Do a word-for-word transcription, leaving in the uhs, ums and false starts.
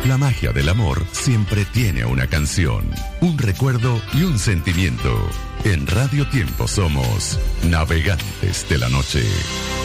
La magia del amor siempre tiene una canción, un recuerdo y un sentimiento. En Radio Tiempo somos Navegantes de la Noche.